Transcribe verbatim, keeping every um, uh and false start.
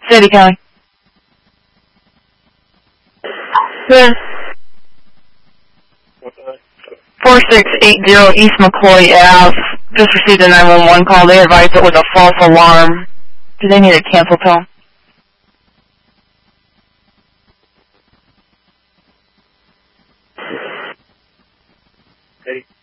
City County. Good. four six eight zero East McCoy Ave. Just received a nine one one call. They advised it was a false alarm. Do they need a cancel tone? Hey.